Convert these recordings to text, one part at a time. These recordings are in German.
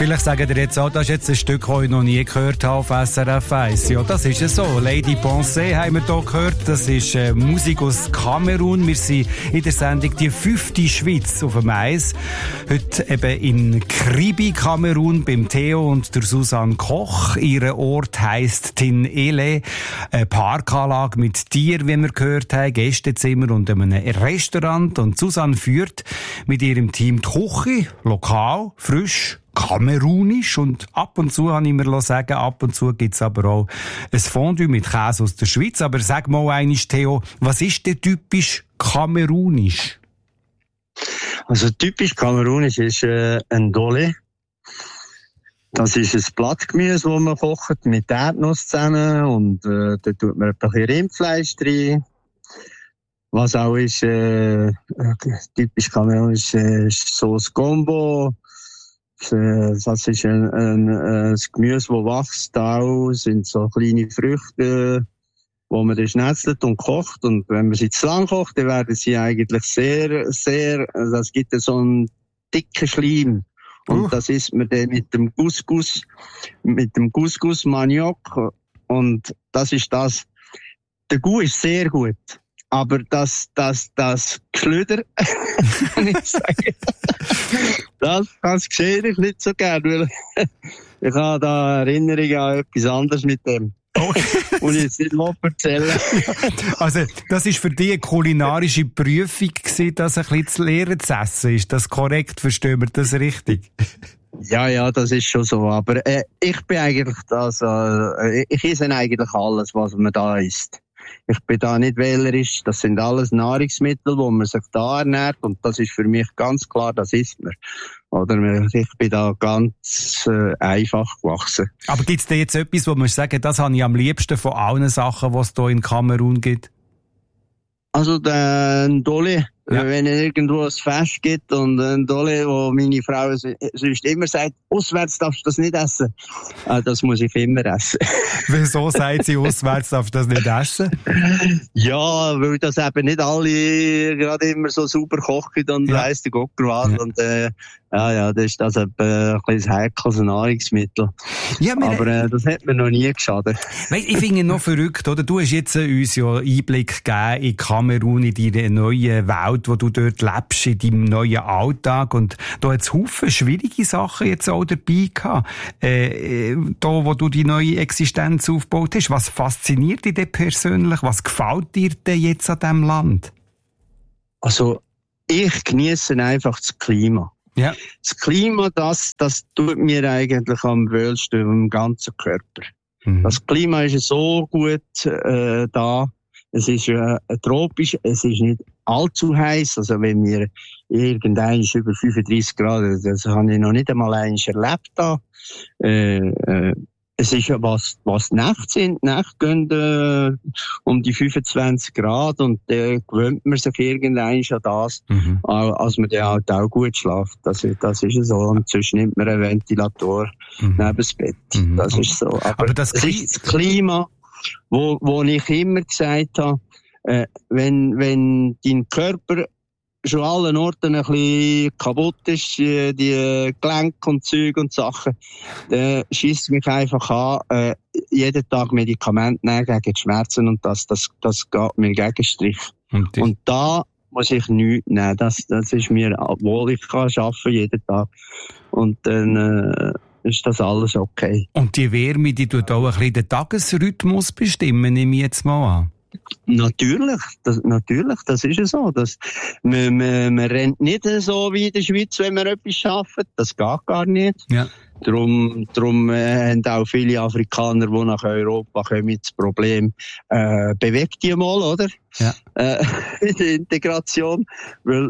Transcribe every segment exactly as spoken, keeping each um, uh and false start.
Vielleicht sagen ihr jetzt auch, das ist jetzt ein Stück, das ich noch nie gehört habe auf S R F eins. Ja, das ist es so. Lady Pensée haben wir hier gehört. Das ist äh, Musik aus Kamerun. Wir sind in der Sendung die fünfte Schweiz auf dem Eis. Heute eben in Kribi, Kamerun, beim Theo und der Susanne Koch. Ihr Ort heisst Tinele. Eine Parkanlage mit Tieren, wie wir gehört haben, Gästezimmer und einem Restaurant. Und Susanne führt mit ihrem Team die Küche, lokal, frisch, kamerunisch, und ab und zu, habe ich mir sagen, ab und zu gibt's aber auch ein Fondue mit Käse aus der Schweiz. Aber sag mal einmal, Theo, was ist denn typisch kamerunisch? Also typisch kamerunisch ist äh, ein Dole. Das ist ein Blattgemüse, das man kocht mit Erdnuss zusammen, und äh, da tut man ein bisschen Rindfleisch rein. Was auch ist äh, typisch kamerunisch, äh, ist Sauce Gombo. Das ist ein, ein, ein Gemüse, das wächst. Auch sind so kleine Früchte, wo man dann schnetzelt und kocht. Und wenn man sie zu lang kocht, dann werden sie eigentlich sehr, sehr, also es gibt so einen dicken Schleim. Und uh. das isst man dann mit dem Couscous, mit dem Couscous Maniok. Und das ist das. Der Goût ist sehr gut. Aber das, das, das Geschlüder, kann ich sagen, das, das sehe ich nicht so gern, weil ich habe da Erinnerungen an etwas anderes mit dem. Oh. Und ich jetzt nicht erzählen. Also, das war für dich eine kulinarische Prüfung gewesen, das ein bisschen zu lernen zu essen. Ist das korrekt? Verstehen wir das richtig? Ja, ja, das ist schon so. Aber äh, ich bin eigentlich das, äh, ich esse eigentlich alles, was man da isst. Ich bin da nicht wählerisch. Das sind alles Nahrungsmittel, wo man sich da ernährt. Und das ist für mich ganz klar, das isst man. Oder ich bin da ganz äh, einfach gewachsen. Aber gibt es da jetzt etwas, wo man sagen, das habe ich am liebsten von allen Sachen, die es hier in Kamerun gibt? Also der Ndole, ja. Wenn es irgendwo ein Fest gibt und ein Ndole, wo meine Frau sonst immer sagt, auswärts darfst du das nicht essen. Das muss ich immer essen. Wieso sagt sie, auswärts darfst du das nicht essen? Ja, weil das eben nicht alle gerade immer so super kochen und ja. Weiss der Gucker was. Ja. Und äh, ja, ja, das ist das ein kleines heikles Nahrungsmittel. Ja, aber äh, das hat mir noch nie geschadet. Weißt, ich finde es noch verrückt, oder? Du hast jetzt äh, uns ja Einblick gegeben in Kamerun, in deine neue Welt, wo du dort lebst, in deinem neuen Alltag. Und da hat es Haufen schwierige Sachen jetzt auch dabei gehabt. Äh, da, wo du die neue Existenz aufgebaut hast. Was fasziniert dich denn persönlich? Was gefällt dir denn jetzt an diesem Land? Also, ich genieße einfach das Klima. Ja. Das Klima, das, das tut mir eigentlich am wohlsten im ganzen Körper. Mhm. Das Klima ist so gut äh, da. Es ist äh, tropisch, es ist nicht allzu heiß. Also wenn wir irgendein ist über fünfunddreissig Grad, das habe ich noch nicht einmal eins erlebt da. Äh, äh, Es ist ja was, was Nächte sind. Nächte gehen äh, um die fünfundzwanzig Grad, und da äh, gewöhnt man sich irgendwann an das, mhm. als man dann halt auch gut schläft. Das, das ist so. Und sonst nimmt man einen Ventilator mhm. neben das Bett. Mhm. Das ist so. Aber, Aber das es ist das Klima, wo, wo ich immer gesagt habe, äh, wenn, wenn dein Körper schon allen Orten ein bisschen kaputt ist, die, die Gelenke und Züge und Sachen, dann schiesst mich einfach an, äh, jeden Tag Medikamente nehmen gegen die Schmerzen, und das, das, das geht mir gegen Strich. Und, und da muss ich nichts nehmen. Das, das ist mir, obwohl ich kann arbeiten jeden Tag. Und dann, äh, ist das alles okay. Und die Wärme, die tut auch ein bisschen den Tagesrhythmus bestimmen, nehme ich jetzt mal an. Natürlich, das, natürlich, das ist ja so. Das, man, man, man rennt nicht so wie in der Schweiz, wenn man etwas arbeitet. Das geht gar nicht. Ja. Drum, drum äh, haben auch viele Afrikaner, die nach Europa kommen, das Problem, äh, bewegt die mal, oder? Ja. Äh, die Integration. Weil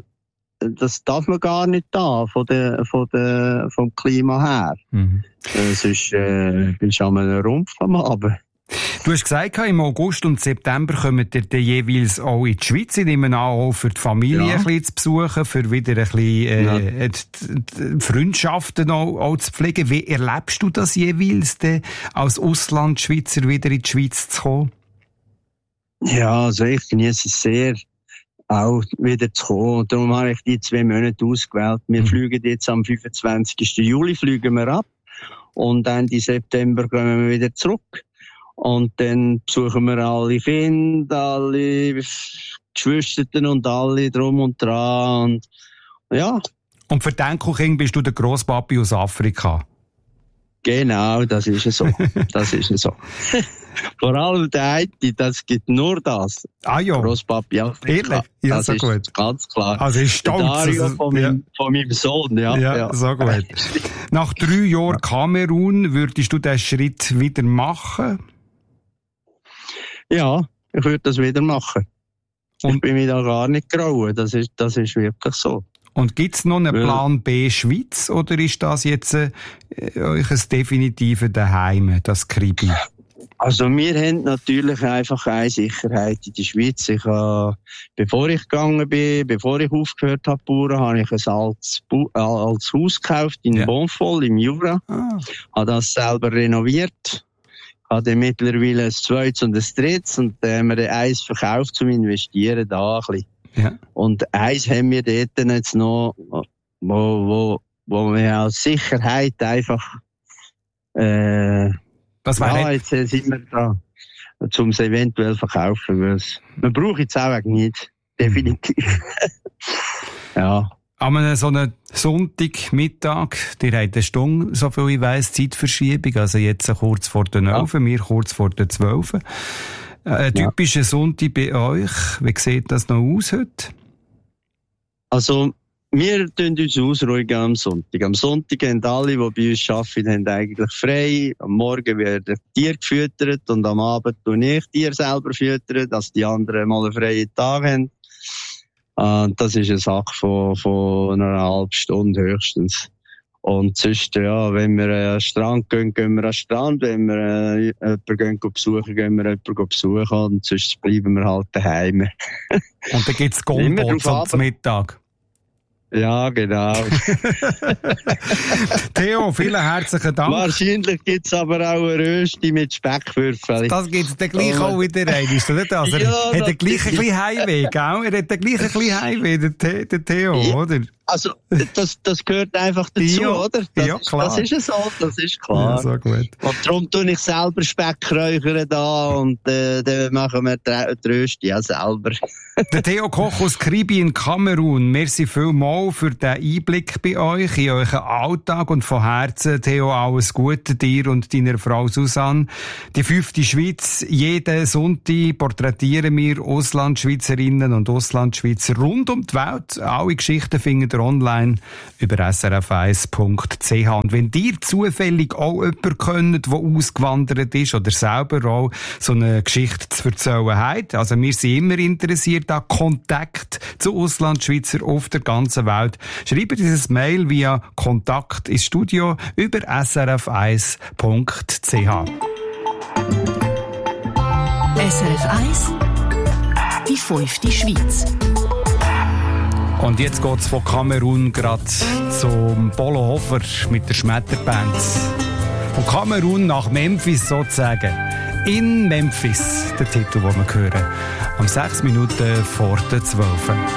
das darf man gar nicht da, von der, von der, vom Klima her. Mhm. Es ist, äh, bist an einem Rumpf am Abend. Du hast gesagt, im August und September kommen ihr jeweils auch in die Schweiz. Ich nehme an, auch für die Familie ja. ein bisschen zu besuchen, für wieder ein bisschen äh, ja. die, die Freundschaften auch, auch zu pflegen. Wie erlebst du das jeweils, denn, als Auslandschweizer wieder in die Schweiz zu kommen? Ja, also ich genieße es sehr. auch wieder zu kommen. Und darum habe ich die zwei Monate ausgewählt. Wir mhm. fliegen jetzt am fünfundzwanzigsten Juli fliegen wir ab. Und Ende September kommen wir wieder zurück. Und dann besuchen wir alle Kinder, alle Geschwister und alle drum und dran. Und, ja. Und für den Enkelkind bist du der Grosspapi aus Afrika? Genau, das ist so. Das ist so. Vor allem der eine, das gibt nur das. Ah ja. Grosspapi Afrika. Ja, das so ist gut. Ganz klar. Also ist stolz. Der Dario also, von, ja. meinem, von meinem Sohn, ja. Ja, ja. so gut. Nach drei Jahren Kamerun, würdest du diesen Schritt wieder machen? Ja, ich würde das wieder machen. Und ich bin mir da gar nicht grauen. Das ist, das ist wirklich so. Und gibt es noch einen Plan B Schweiz oder ist das jetzt äh, euch ein definitives Daheim, das Kribi? Also wir haben natürlich einfach eine Sicherheit in der Schweiz. Ich, äh, bevor ich gegangen bin, bevor ich aufgehört habe, Bauern, habe ich ein altes, Bu- äh, altes Haus gekauft in ja. Bonfol im Jura. Ah. Habe das selber renoviert. Habe mittlerweile ein zweites und ein drittes und dann haben wir eins verkauft zum Investieren da ein bisschen. Ja. Und eins haben wir dort jetzt noch, wo, wo, wo wir als Sicherheit einfach, äh, was war ja, jetzt sind wir da, um es eventuell verkaufen, weil man braucht es auch nicht, definitiv. Ja. An einem so einem Sonntagmittag, ihr habt eine Stunde, so viel ich weiss, Zeitverschiebung, also jetzt kurz vor der neun, ja. wir kurz vor der zwölf. Ein typischer ja. Sonntag bei euch, wie sieht das noch aus heute? Also, wir tun uns ausruhigen am Sonntag. Am Sonntag haben alle, die bei uns arbeiten, haben eigentlich frei. Am Morgen werden Tiere gefüttert und am Abend tue ich Tiere selber füttern, dass die anderen mal einen freien Tag haben. Und das ist eine Sache von, von einer halben Stunde höchstens. Und sonst, ja, wenn wir an den Strand gehen, gehen wir an den Strand. Wenn wir äh, jemanden gehen besuchen, gehen wir jemanden besuchen. Und sonst bleiben wir halt daheim. Und dann gibt's Gombo zum Mittag. Ja, genau. Theo, vielen herzlichen Dank. Wahrscheinlich gibt's aber auch eine Rösti mit Speckwürfeln. Das gibt's dann gleich oh. auch wieder rein, ist das nicht das? Er ja, hat den gleichen bisschen Heimweh, gell? Er hat den gleichen bisschen Heimweh, der, der Theo, ja. oder? Also, das, das gehört einfach dazu, ja. oder? Das, ja, klar. Das ist so, das ist klar. Ja, so gut. Und darum tue ich selber Speckräuchern da und äh, dann machen wir die Rösti ja selber. Der Theo Koch aus Kribi in Kamerun. Merci vielmals für den Einblick bei euch, in euren Alltag und von Herzen, Theo, alles Gute dir und deiner Frau Susanne. Die fünfte Schweiz. Jeden Sonntag porträtieren wir Auslandschweizerinnen und Auslandschweizer rund um die Welt. Alle Geschichten findet ihr online über s r f eins punkt c h. Und wenn ihr zufällig auch jemanden kennt, der ausgewandert ist oder selber auch so eine Geschichte zu erzählen hat, also wir sind immer interessiert an Kontakt zu Auslandschweizer auf der ganzen Welt, schreibt dieses Mail via Kontakt ins Studio über s r f eins punkt c h. S R F eins, die fünfte Schweiz. Und jetzt geht's von Kamerun gerade zum Polo Hofer mit der Schmetterband. Von Kamerun nach Memphis sozusagen. In Memphis, der Titel, den wir hören. Um sechs Minuten vor der zwölf.